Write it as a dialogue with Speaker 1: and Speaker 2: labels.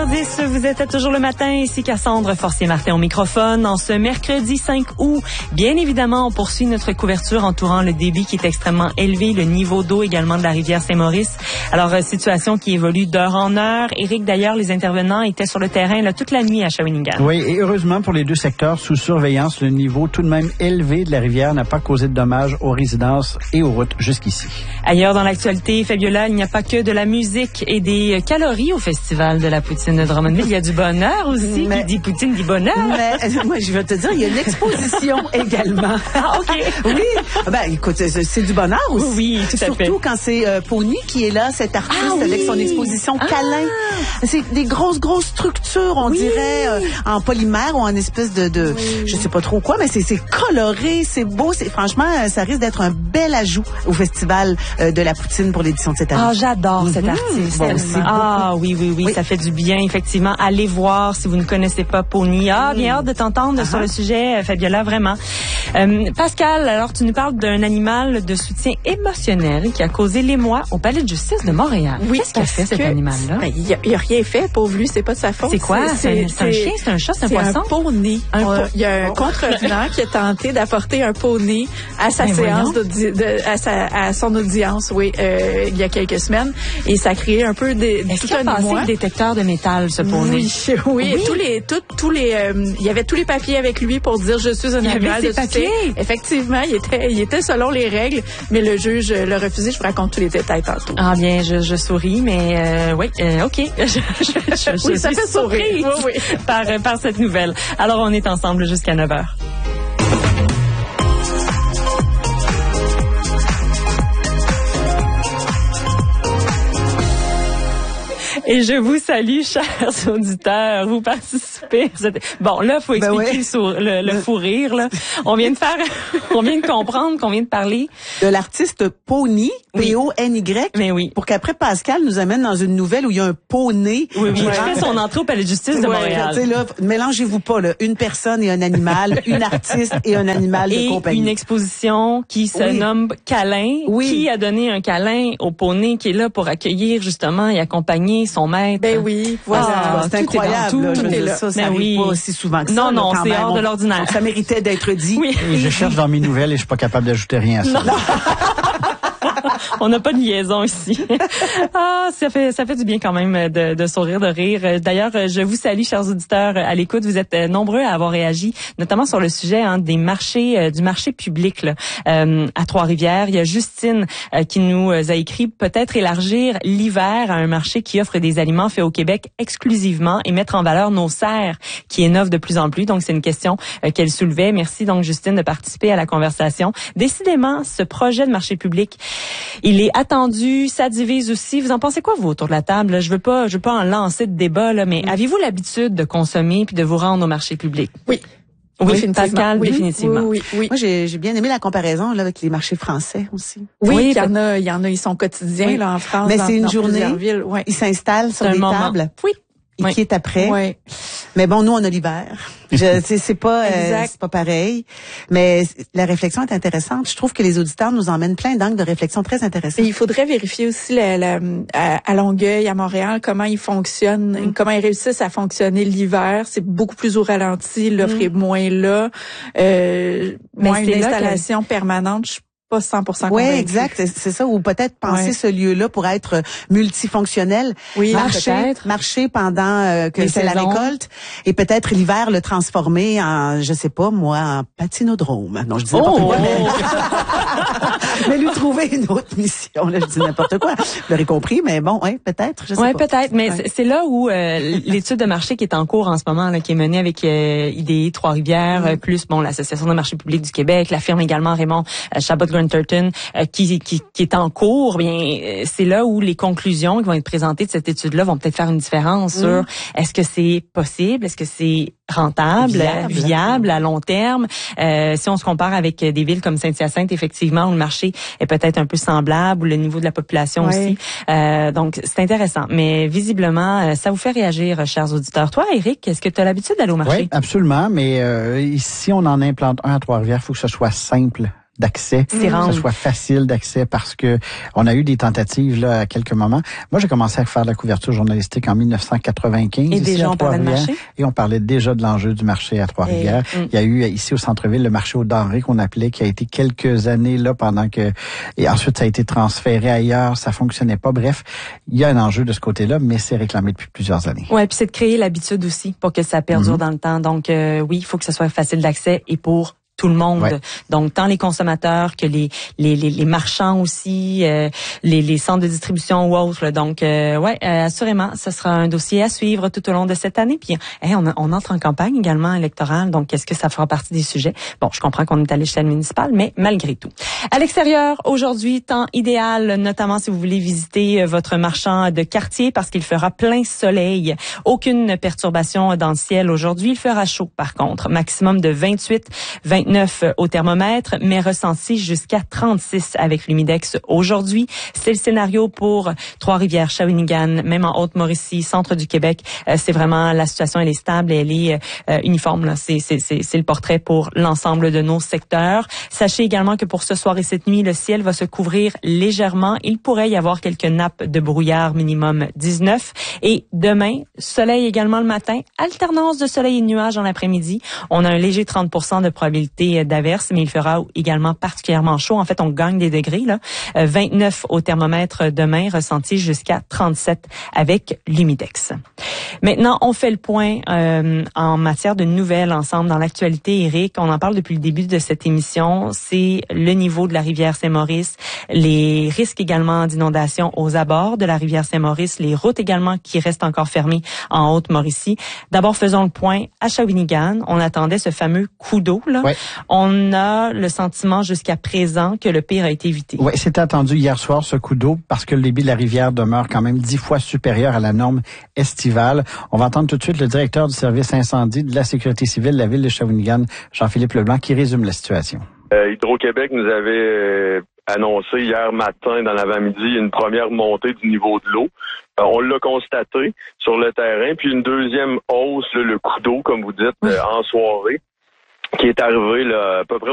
Speaker 1: 10h10, vous êtes à Toujours le matin, ici Cassandre Forcier-Martin au microphone. En ce mercredi 5 août, bien évidemment, on poursuit notre couverture entourant le débit qui est extrêmement élevé, le niveau d'eau également de la rivière Saint-Maurice. Alors, situation qui évolue d'heure en heure. Éric, d'ailleurs, les intervenants étaient sur le terrain là, toute la nuit à Shawinigan.
Speaker 2: Oui, et heureusement pour les deux secteurs sous surveillance, le niveau tout de même élevé de la rivière n'a pas causé de dommages aux résidences et aux routes jusqu'ici.
Speaker 1: Ailleurs dans l'actualité, Fabiola, il n'y a pas que de la musique et des calories au Festival de la poutine de Drummondville. Il y a du bonheur aussi. Qui dit poutine dit bonheur.
Speaker 3: Mais, moi, je vais te dire, il y a une exposition également.
Speaker 1: Ah, OK.
Speaker 3: Oui. Ben, écoute, c'est du bonheur aussi.
Speaker 1: Oui, tout à fait.
Speaker 3: Surtout quand c'est Pony qui est là, cet artiste avec son exposition Câlin. C'est des grosses structures, on dirait, en polymère ou en espèce de je sais pas trop quoi, mais c'est coloré, c'est beau. Franchement, ça risque d'être un bel ajout au Festival de la poutine pour l'édition de cette année.
Speaker 1: Ah, j'adore cet artiste. Oui, ça fait du bien, effectivement. Allez voir si vous ne connaissez pas Pony. Ah, bien hâte de t'entendre sur le sujet, Fabiola, vraiment. Pascal, alors tu nous parles d'un animal de soutien émotionnel qui a causé l'émoi au Palais de justice de Montréal.
Speaker 4: Oui,
Speaker 1: qu'est-ce qu'il a fait, cet animal-là?
Speaker 4: Il a rien fait, pauvre lui, c'est pas de sa faute.
Speaker 1: C'est quoi? C'est un chien, c'est un chat, c'est un poisson?
Speaker 4: C'est un poney. Il y a un contrevenant qui a tenté d'apporter un poney à sa séance à son audience, il y a quelques semaines, et ça a créé un peu
Speaker 1: Est-ce qu'il a passé le détecteur de métal, ce poney?
Speaker 4: Oui. Il y avait tous les papiers avec lui pour dire je suis un animal de soutien. Effectivement, il était selon les règles, mais le juge l'a refusé. Je vous raconte tous les détails tantôt.
Speaker 1: Ah bien, je souris, mais OK. Je
Speaker 4: ça
Speaker 1: suis
Speaker 4: fait
Speaker 1: surprise par cette nouvelle. Alors, on est ensemble jusqu'à 9h. Et je vous salue, chers auditeurs. Vous participez. Bon, là, faut expliquer le fou rire, là. On vient de comprendre qu'on vient de parler
Speaker 3: de l'artiste Pony, P-O-N-Y.
Speaker 1: Mais oui.
Speaker 3: Pour qu'après Pascal nous amène dans une nouvelle où il y a un poney.
Speaker 1: Oui. Qui fait son entrée au Palais de justice de Montréal.
Speaker 3: Tu sais, là, mélangez-vous pas, là. Une personne et un animal, une artiste et un animal de compagnie.
Speaker 1: Et une exposition qui se nomme Câlin. Qui a donné un câlin au poney qui est là pour accueillir, justement, et accompagner son maître.
Speaker 4: Ben oui, voilà.
Speaker 3: C'est incroyable.
Speaker 4: Tout est là.
Speaker 3: Ça arrive pas aussi souvent que ça.
Speaker 1: Non, c'est hors de l'ordinaire.
Speaker 3: Ça méritait d'être dit.
Speaker 1: Oui.
Speaker 2: Et je cherche dans mes nouvelles et je suis pas capable d'ajouter rien à ça.
Speaker 1: On n'a pas de liaison ici. Ça fait du bien quand même de sourire, de rire. D'ailleurs, je vous salue, chers auditeurs à l'écoute. Vous êtes nombreux à avoir réagi, notamment sur le sujet des marchés, du marché public là, à Trois-Rivières. Il y a Justine qui nous a écrit peut-être élargir l'hiver à un marché qui offre des aliments faits au Québec exclusivement et mettre en valeur nos serres qui innovent de plus en plus. Donc, c'est une question qu'elle soulevait. Merci donc, Justine, de participer à la conversation. Décidément, ce projet de marché public, il est attendu, ça divise aussi. Vous en pensez quoi, vous, autour de la table? Je veux pas en lancer de débat, là, mais avez-vous l'habitude de consommer puis de vous rendre au marché public?
Speaker 4: Oui.
Speaker 1: Oui, Pascal, définitivement.
Speaker 3: Oui. Moi, j'ai bien aimé la comparaison là avec les marchés français aussi.
Speaker 4: Oui, il y en a, ils sont quotidiens là en France.
Speaker 3: Mais c'est une journée.
Speaker 4: Ouais.
Speaker 3: Ils s'installent sur des tables.
Speaker 4: Oui.
Speaker 3: Et qui est après.
Speaker 4: Oui.
Speaker 3: Mais bon, nous, on a l'hiver. C'est pas pareil. Mais la réflexion est intéressante. Je trouve que les auditeurs nous emmènent plein d'angles de réflexion très intéressants.
Speaker 4: Et il faudrait vérifier aussi à Longueuil, à Montréal, comment ils fonctionnent, comment ils réussissent à fonctionner l'hiver. C'est beaucoup plus au ralenti, l'offre est moins là. Moins une installation permanente. Je suis pas 100% convaincue.
Speaker 3: Oui, exact. C'est ça. Ou peut-être penser ce lieu-là pour être multifonctionnel.
Speaker 4: Oui,
Speaker 3: marcher pendant que c'est la récolte. Et peut-être l'hiver le transformer en, je sais pas, moi, en patinodrome. Non, je dis n'importe quoi. Mais lui trouver une autre mission. Là, je dis n'importe quoi. Vous l'aurez compris, mais bon, peut-être. Je sais pas.
Speaker 1: Oui, peut-être. Mais c'est là où l'étude de marché qui est en cours en ce moment, là, qui est menée avec IDE Trois-Rivières, plus l'Association de marché public du Québec, la firme également Raymond Chabot-Grant-Thornton, qui est en cours. Bien, c'est là où les conclusions qui vont être présentées de cette étude-là vont peut-être faire une différence sur est-ce que c'est possible, est-ce que c'est rentable, viable à long terme. Si on se compare avec des villes comme Saint-Hyacinthe, effectivement, où le marché est peut-être un peu semblable, où le niveau de la population aussi. Donc, c'est intéressant. Mais visiblement, ça vous fait réagir, chers auditeurs. Toi, Éric, est-ce que tu as l'habitude d'aller au marché?
Speaker 2: Oui, absolument. Mais si on en implante un à Trois-Rivières, il faut que ce soit simple d'accès, que ce soit facile d'accès, parce que on a eu des tentatives là à quelques moments. Moi, j'ai commencé à faire de la couverture journalistique en 1995
Speaker 1: et
Speaker 2: ici
Speaker 1: déjà
Speaker 2: à Trois-Rivières, et on parlait déjà de l'enjeu du marché à Trois-Rivières. Il y a eu ici au centre-ville le marché aux denrées qu'on appelait, qui a été quelques années là pendant que, et ensuite ça a été transféré ailleurs, ça fonctionnait pas. Bref, il y a un enjeu de ce côté-là, mais c'est réclamé depuis plusieurs années.
Speaker 1: Ouais, puis c'est de créer l'habitude aussi pour que ça perdure dans le temps. Donc oui, il faut que ce soit facile d'accès et pour tout le monde. Ouais. Donc, tant les consommateurs que les marchands aussi, les centres de distribution ou autres. Là. Donc, assurément, ce sera un dossier à suivre tout au long de cette année. Puis, on entre en campagne également électorale. Donc, est-ce que ça fera partie des sujets? Bon, je comprends qu'on est à l'échelle municipale, mais malgré tout. À l'extérieur, aujourd'hui, temps idéal, notamment si vous voulez visiter votre marchand de quartier parce qu'il fera plein soleil. Aucune perturbation dans le ciel aujourd'hui. Il fera chaud, par contre. Maximum de 29 au thermomètre, mais ressenti jusqu'à 36 avec l'humidex aujourd'hui. C'est le scénario pour Trois-Rivières, Shawinigan, même en Haute-Mauricie, centre du Québec. C'est vraiment, la situation, elle est stable et elle est uniforme. Là. C'est le portrait pour l'ensemble de nos secteurs. Sachez également que pour ce soir et cette nuit, le ciel va se couvrir légèrement. Il pourrait y avoir quelques nappes de brouillard, minimum 19. Et demain, soleil également le matin, alternance de soleil et de nuages en l'après-midi. On a un léger 30% de probabilité d'averse, mais il fera également particulièrement chaud. En fait, on gagne des degrés, là. 29 au thermomètre demain, ressenti jusqu'à 37 avec l'humidex. Maintenant, on fait le point en matière de nouvelles ensemble dans l'actualité, Éric. On en parle depuis le début de cette émission. C'est le niveau de la rivière Saint-Maurice, les risques également d'inondation aux abords de la rivière Saint-Maurice, les routes également qui restent encore fermées en Haute-Mauricie. D'abord, faisons le point à Shawinigan. On attendait ce fameux coup d'eau, là. Ouais. On a le sentiment jusqu'à présent que le pire a été évité.
Speaker 2: Oui, c'était attendu hier soir, ce coup d'eau, parce que le débit de la rivière demeure quand même 10 fois supérieur à la norme estivale. On va entendre tout de suite le directeur du service incendie de la sécurité civile de la ville de Shawinigan, Jean-Philippe Leblanc, qui résume la situation.
Speaker 5: Hydro-Québec nous avait annoncé hier matin, dans l'avant-midi, une première montée du niveau de l'eau. On l'a constaté sur le terrain, puis une deuxième hausse, le coup d'eau, comme vous dites, en soirée, qui est arrivé là, à peu près